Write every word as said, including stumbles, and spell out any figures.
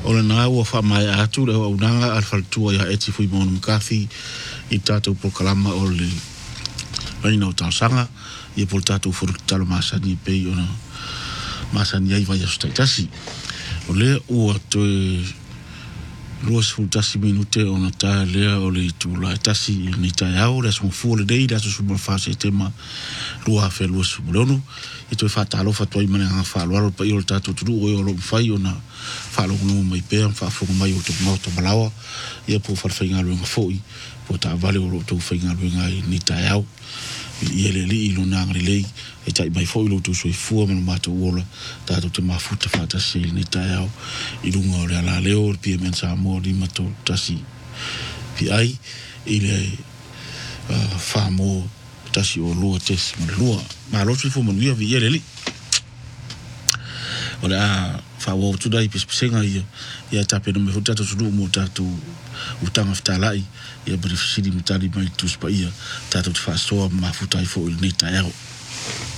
o le na ua wha mai atu le o unanga al faltua ia eti fui maunu mkathi i tātou proklama o le raina o tausanga ia po tātou furu talo masani pei o na masani ai vai asu taitasi o le ua toe lua sefulutasi minute ona tā lea o le tula tasi ni tai au le asu fu le dei le asu sumula fase tema lua fe lua sumulonu i toi whatalo fatoi mane nga whaloaro pa i o le tātou turu o i o lo mwhai o na whalo kunu mai pēr whafonga mai o tuku ngauta malawa ia po wharwhainga luenga fōi po tā vale o lo tau whainga luenga i ni tai au i ele li i lo nangari lei e tai mai fōi lo tau soi fua manu mata uola tātou te mafuta whatasi ni tai au i lunga o le ala leo le pia men sa mua ni mato tasi pi ai i le whamo tasi o lua tesi ma le lua ma lo tui fo manuia vi ele li o le a whawo tudai pispisenga ia ia tape no me hota to tulu mo tātou utanga whtalai ia berifisiri mitali mai tuspa ia tātou te whasoa mafutai fo il nei tai au